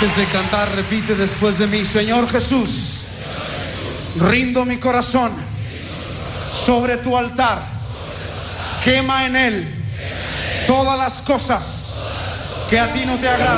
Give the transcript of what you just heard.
Antes de cantar, repite después de mí: Señor Jesús, rindo mi corazón sobre tu altar. Quema en él todas las cosas que a ti no te agradan.